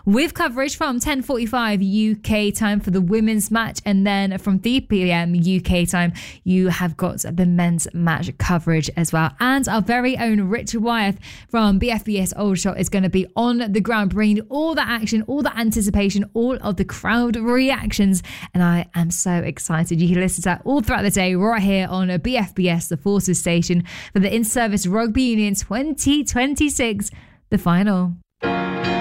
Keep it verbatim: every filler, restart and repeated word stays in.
with coverage from ten forty-five U K time for the women's match, and then from three p.m. U K time you have got the men's match coverage as well. And our very own Richard Wyeth from B F B S Aldershot is going to be on the ground bringing all the action, all the anticipation, all of the crowd reactions, and I am so excited. You can listen to that all throughout the day right here on B F B S, the Forces station, for the In-Service Rugby Union twenty twenty-six, the final.